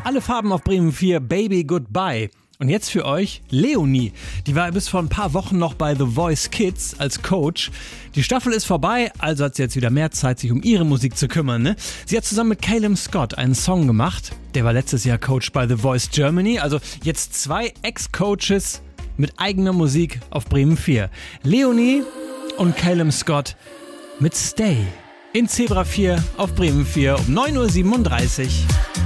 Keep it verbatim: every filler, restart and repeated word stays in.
Alle Farben auf Bremen vier, Baby Goodbye. Und jetzt für euch Leonie. Die war bis vor ein paar Wochen noch bei The Voice Kids als Coach. Die Staffel ist vorbei, also hat sie jetzt wieder mehr Zeit, sich um ihre Musik zu kümmern. Ne? Sie hat zusammen mit Calum Scott einen Song gemacht. Der war letztes Jahr Coach bei The Voice Germany. Also jetzt zwei Ex-Coaches mit eigener Musik auf Bremen vier. Leonie und Calum Scott mit Stay. In Zebra vier auf Bremen vier um neun Uhr siebenunddreißig.